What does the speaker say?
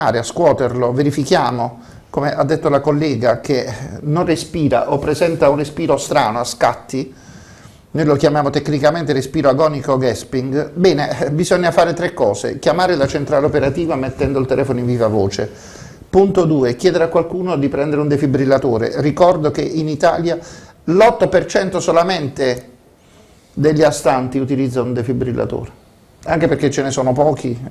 a scuoterlo, verifichiamo, come ha detto la collega, che non respira o presenta un respiro strano a scatti, noi lo chiamiamo tecnicamente respiro agonico gasping, bene, bisogna fare tre cose: chiamare la centrale operativa mettendo il telefono in viva voce. Punto 2, chiedere a qualcuno di prendere un defibrillatore. Ricordo che in Italia l'8% solamente degli astanti utilizza un defibrillatore, anche perché ce ne sono pochi.